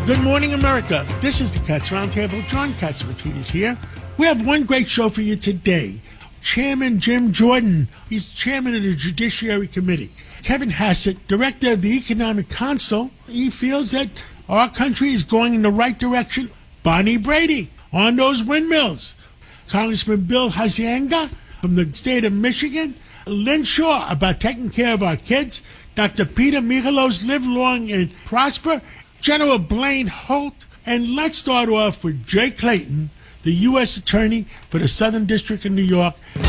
Good morning, America. This is the Cats Roundtable. John Catsimatidis here. We have one great show for you today. Chairman Jim Jordan, he's chairman of the Judiciary Committee. Kevin Hassett, director of the Economic Council, he feels that our country is going in the right direction. Bonnie Brady, on those windmills. Congressman Bill Huizenga from the state of Michigan. Lynn Shaw, about taking care of our kids. Dr. Peter Michalos, live long and prosper. General Blaine Holt. And let's start off with Jay Clayton, the U.S. Attorney for the Southern District of New York.